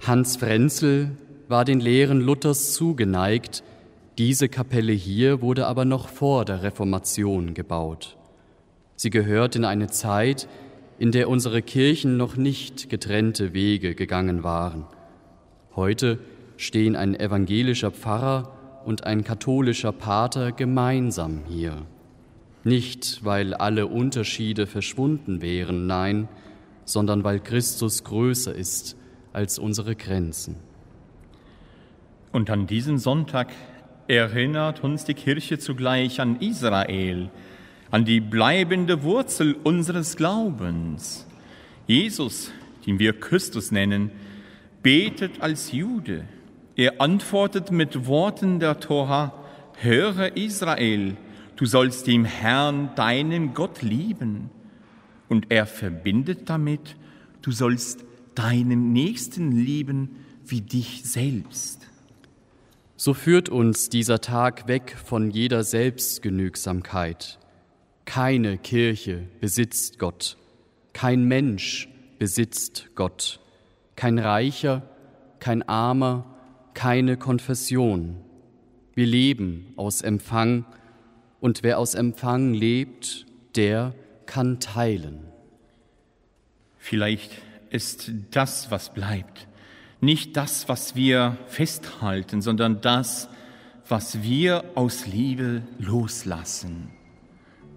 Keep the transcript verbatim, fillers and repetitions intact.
Hans Frenzel war den Lehren Luthers zugeneigt. Diese Kapelle hier wurde aber noch vor der Reformation gebaut. Sie gehört in eine Zeit, in der unsere Kirchen noch nicht getrennte Wege gegangen waren. Heute stehen ein evangelischer Pfarrer und ein katholischer Pater gemeinsam hier. Nicht, weil alle Unterschiede verschwunden wären, nein, sondern weil Christus größer ist als unsere Grenzen. Und an diesem Sonntag erinnert uns die Kirche zugleich an Israel, an die bleibende Wurzel unseres Glaubens. Jesus, den wir Christus nennen, betet als Jude. Er antwortet mit Worten der Tora: Höre Israel, du sollst den Herrn, deinen Gott, lieben. Und er verbindet damit: Du sollst deinen Nächsten lieben wie dich selbst. So führt uns dieser Tag weg von jeder Selbstgenügsamkeit. Keine Kirche besitzt Gott, kein Mensch besitzt Gott, kein Reicher, kein Armer, keine Konfession. Wir leben aus Empfang, und wer aus Empfang lebt, der kann teilen. Vielleicht ist das, was bleibt, nicht das, was wir festhalten, sondern das, was wir aus Liebe loslassen.